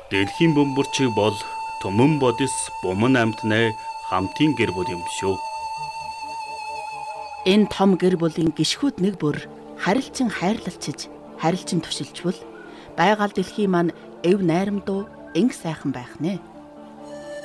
Дэлхийн бөмбөрчиг бол түмэн бодис буман амьтнаа хамтын гэр бүл юм шүү. Энэ том гэр бүлийн гишгүүд нэг бүр харилцан хайрлалцж, харилцан тушилжвал байгаль дэлхий маань эв найрамдуу, энх сайхан байх нэ.